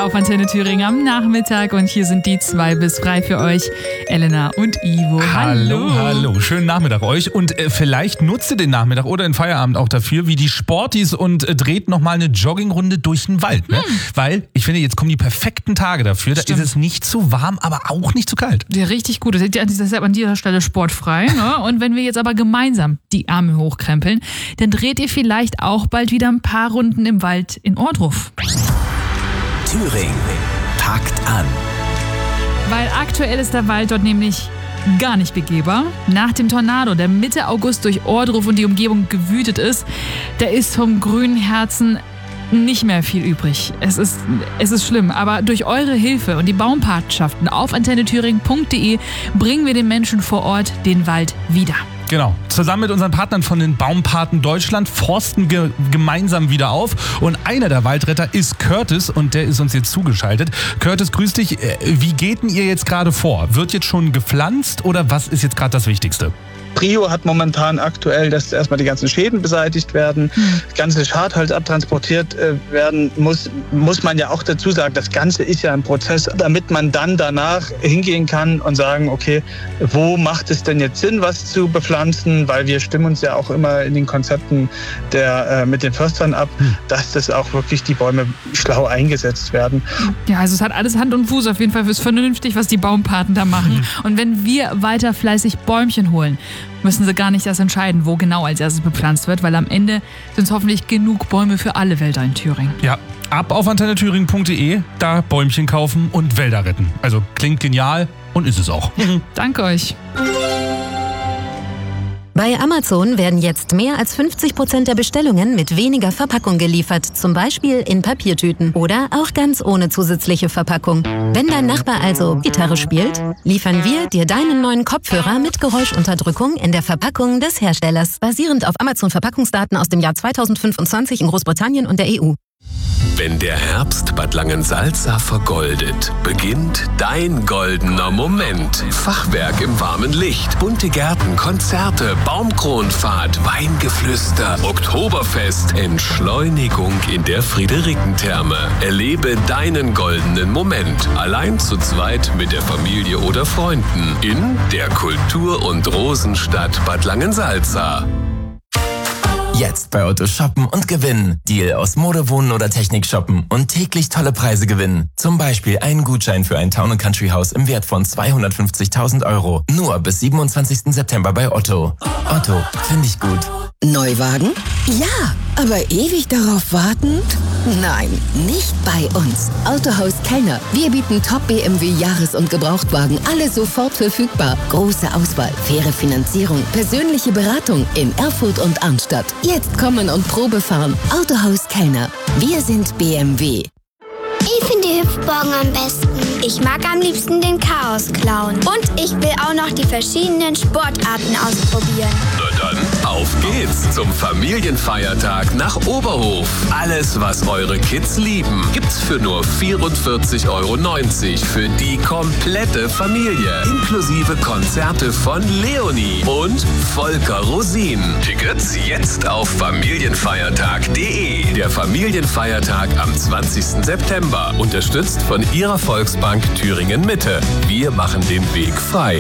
auf Antenne Thüringen am Nachmittag und hier sind die 2 bis frei für euch, Elena und Ivo. Hallo. Schönen Nachmittag euch und vielleicht nutzt ihr den Nachmittag oder den Feierabend auch dafür, wie die Sportis und dreht nochmal eine Joggingrunde durch den Wald. Ne? Weil ich finde, jetzt kommen die perfekten Tage dafür. Da ist es nicht zu warm, aber auch nicht zu kalt. Ja, richtig gut. Deshalb an dieser Stelle sportfrei. Ne? Und wenn wir jetzt aber gemeinsam die Arme hochkrempeln, dann dreht ihr vielleicht auch bald wieder ein paar Runden im Wald in Ohrdruf. Thüringen packt an. Weil aktuell ist der Wald dort nämlich gar nicht begehbar. Nach dem Tornado, der Mitte August durch Ohrdruf und die Umgebung gewütet ist, da ist vom grünen Herzen nicht mehr viel übrig. Es ist schlimm, aber durch eure Hilfe und die Baumpatenschaften auf antennethüringen.de bringen wir den Menschen vor Ort den Wald wieder. Genau. Zusammen mit unseren Partnern von den Baumpaten Deutschland forsten wir gemeinsam wieder auf. Und einer der Waldretter ist Curtis und der ist uns jetzt zugeschaltet. Curtis, grüß dich. Wie geht denn ihr jetzt gerade vor? Wird jetzt schon gepflanzt oder was ist jetzt gerade das Wichtigste? Prio hat momentan aktuell, dass erstmal die ganzen Schäden beseitigt werden, das ganze Schadholz abtransportiert werden muss man ja auch dazu sagen, das Ganze ist ja ein Prozess, damit man dann danach hingehen kann und sagen, okay, wo macht es denn jetzt Sinn, was zu bepflanzen, weil wir stimmen uns ja auch immer in den Konzepten mit den Förstern ab, dass das auch wirklich die Bäume schlau eingesetzt werden. Ja, also es hat alles Hand und Fuß auf jeden Fall, ist vernünftig, was die Baumpaten da machen. Und wenn wir weiter fleißig Bäumchen holen, müssen sie gar nicht erst entscheiden, wo genau als erstes bepflanzt wird, weil am Ende sind es hoffentlich genug Bäume für alle Wälder in Thüringen. Ja, ab auf antennethüringen.de, da Bäumchen kaufen und Wälder retten. Also klingt genial und ist es auch. Danke euch. Bei Amazon werden jetzt mehr als 50% der Bestellungen mit weniger Verpackung geliefert, zum Beispiel in Papiertüten oder auch ganz ohne zusätzliche Verpackung. Wenn dein Nachbar also Gitarre spielt, liefern wir dir deinen neuen Kopfhörer mit Geräuschunterdrückung in der Verpackung des Herstellers, basierend auf Amazon-Verpackungsdaten aus dem Jahr 2025 in Großbritannien und der EU. Wenn der Herbst Bad Langensalza vergoldet, beginnt dein goldener Moment. Fachwerk im warmen Licht, bunte Gärten, Konzerte, Baumkronfahrt, Weingeflüster, Oktoberfest, Entschleunigung in der Friederikentherme. Erlebe deinen goldenen Moment, allein zu zweit mit der Familie oder Freunden in der Kultur- und Rosenstadt Bad Langensalza. Jetzt bei Otto shoppen und gewinnen. Deal aus Mode, Wohnen oder Technik shoppen und täglich tolle Preise gewinnen. Zum Beispiel einen Gutschein für ein Town & Country Haus im Wert von 250.000 €. Nur bis 27. September bei Otto. Otto, finde ich gut. Neuwagen? Ja, aber ewig darauf warten? Nein, nicht bei uns. Autohaus Kellner. Wir bieten Top-BMW Jahres- und Gebrauchtwagen, alle sofort verfügbar. Große Auswahl, faire Finanzierung, persönliche Beratung in Erfurt und Arnstadt. Jetzt kommen und Probe fahren. Autohaus Kellner. Wir sind BMW. Ich finde die Hüpfburgen am besten. Ich mag am liebsten den Chaos-Clown. Und ich will auch noch die verschiedenen Sportarten ausprobieren. Na dann, auf geht's zum Familienfeiertag nach Oberhof. Alles, was eure Kids lieben, gibt's für nur 44,90 € für die komplette Familie. Inklusive Konzerte von Leonie und Volker Rosin. Tickets jetzt auf familienfeiertag.de. Der Familienfeiertag am 20. September. Unterstützt von Ihrer Volksbank Thüringen Mitte. Wir machen den Weg frei.